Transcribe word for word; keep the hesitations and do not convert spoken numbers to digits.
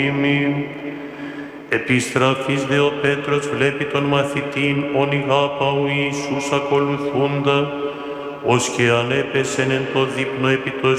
Επιστραφής δε ο Πέτρος βλέπει τον μαθητήν, ον ηγάπα ο Ιησούς ακολουθούντα, ως και ανέπεσεν εν το δείπνο επί το